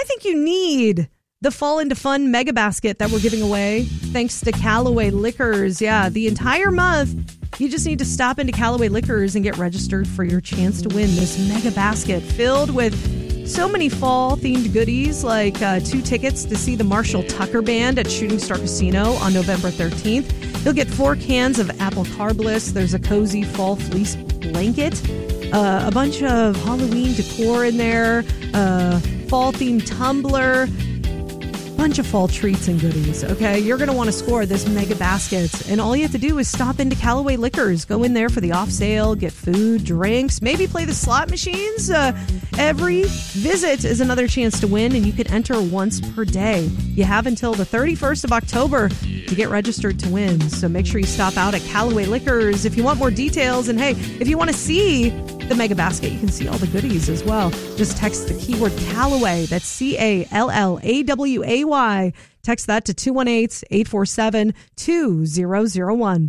think you need the Fall into Fun mega basket that we're giving away thanks to Callaway Liquors. Yeah, the entire month, you just need to stop into Callaway Liquors and get registered for your chance to win this mega basket filled with so many fall-themed goodies, like 2 tickets to see the Marshall Tucker Band at Shooting Star Casino on November 13th. You'll get 4 cans of Apple Carb Bliss. There's a cozy fall fleece blanket, a bunch of Halloween decor in there, fall-themed tumbler, bunch of fall treats and goodies. Okay, you're going to want to score this mega basket, and all you have to do is stop into Callaway Liquors. Go in there for the off sale, get food, drinks, maybe play the slot machines. Every visit is another chance to win, and you can enter once per day. You have until the 31st of October to get registered to win, so make sure you stop out at Callaway Liquors if you want more details. And hey, if you want to see the mega basket, you can see all the goodies as well. Just text the keyword Callaway. That's Callaway. Text that to 218-847-2001.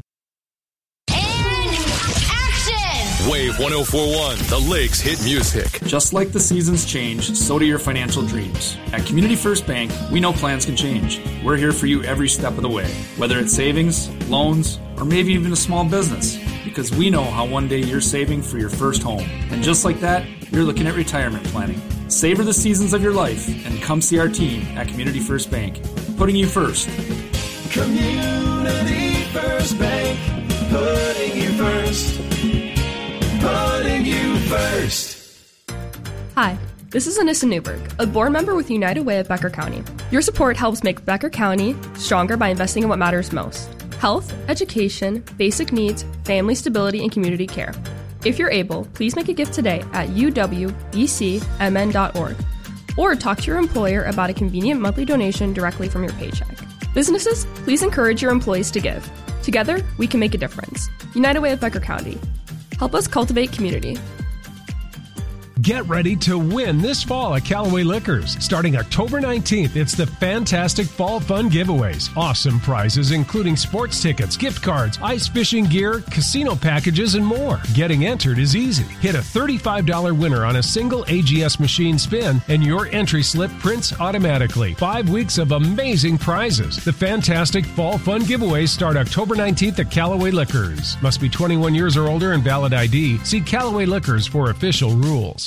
Wave 104.1, the Lakes hit music. Just like the seasons change, so do your financial dreams. At Community First Bank, we know plans can change. We're here for you every step of the way, whether it's savings, loans, or maybe even a small business, because we know how one day you're saving for your first home. And just like that, you're looking at retirement planning. Savor the seasons of your life and come see our team at Community First Bank, putting you first. Community First Bank, putting you first. Putting you first. Hi, this is Anissa Newberg, a board member with United Way of Becker County. Your support helps make Becker County stronger by investing in what matters most: health, education, basic needs, family stability, and community care. If you're able, please make a gift today at uwbcmn.org or talk to your employer about a convenient monthly donation directly from your paycheck. Businesses, please encourage your employees to give. Together, we can make a difference. United Way of Becker County. Help us cultivate community. Get ready to win this fall at Callaway Liquors. Starting October 19th, it's the Fantastic Fall Fun Giveaways. Awesome prizes including sports tickets, gift cards, ice fishing gear, casino packages, and more. Getting entered is easy. Hit a $35 winner on a single AGS machine spin, and your entry slip prints automatically. 5 weeks of amazing prizes. The Fantastic Fall Fun Giveaways start October 19th at Callaway Liquors. Must be 21 years or older and valid ID. See Callaway Liquors for official rules.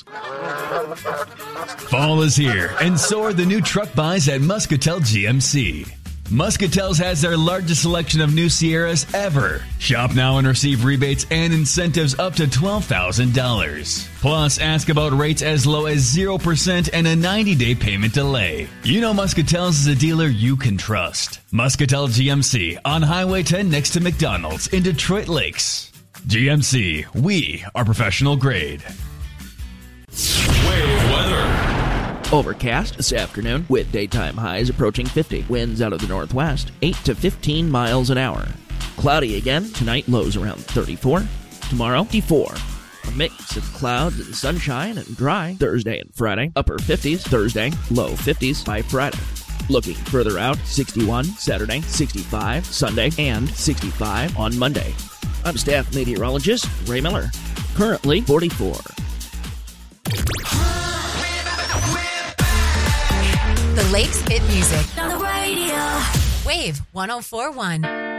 Fall is here, and so are the new truck buys at Muscatel GMC. Muscatel's has their largest selection of new Sierras ever. Shop now and receive rebates and incentives up to $12,000. Plus, ask about rates as low as 0% and a 90-day payment delay. You know Muscatel's is a dealer you can trust. Muscatel GMC on Highway 10 next to McDonald's in Detroit Lakes. GMC, we are professional grade. Wave weather. Overcast this afternoon with daytime highs approaching 50. Winds out of the northwest, 8 to 15 miles an hour. Cloudy again. Tonight, lows around 34. Tomorrow, 54. A mix of clouds and sunshine and dry. Thursday and Friday, upper 50s. Thursday, low 50s by Friday. Looking further out, 61 Saturday, 65 Sunday, and 65 on Monday. I'm staff meteorologist Ray Miller. Currently 44. The Lakes hit music. On the radio. Wave 104.1.